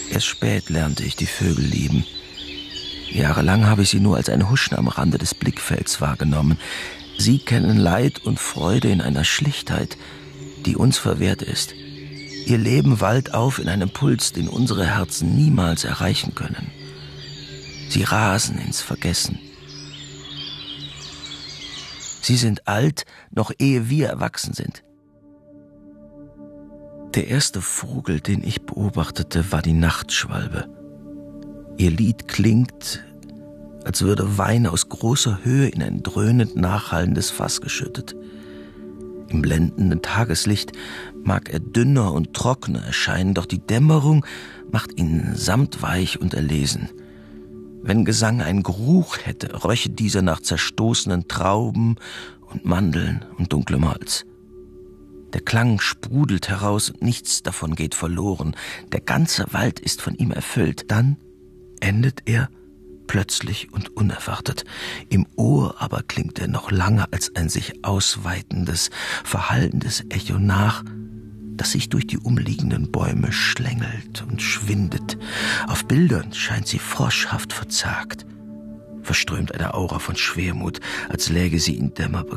Erst spät lernte ich die Vögel lieben. Jahrelang habe ich sie nur als ein Huschen am Rande des Blickfelds wahrgenommen. Sie kennen Leid und Freude in einer Schlichtheit, die uns verwehrt ist. Ihr Leben wallt auf in einem Puls, den unsere Herzen niemals erreichen können. Sie rasen ins Vergessen. Sie sind alt, noch ehe wir erwachsen sind. Der erste Vogel, den ich beobachtete, war die Nachtschwalbe. Ihr Lied klingt, als würde Wein aus großer Höhe in ein dröhnend nachhallendes Fass geschüttet. Im blendenden Tageslicht mag er dünner und trockener erscheinen, doch die Dämmerung macht ihn samtweich und erlesen. Wenn Gesang einen Geruch hätte, röche dieser nach zerstoßenen Trauben und Mandeln und dunklem Holz. Der Klang sprudelt heraus und nichts davon geht verloren. Der ganze Wald ist von ihm erfüllt. Dann endet er plötzlich und unerwartet. Im Ohr aber klingt er noch lange als ein sich ausweitendes, verhallendes Echo nach, das sich durch die umliegenden Bäume schlängelt und schwindet. Auf Bildern scheint sie froschhaft verzagt, verströmt eine Aura von Schwermut, als läge sie in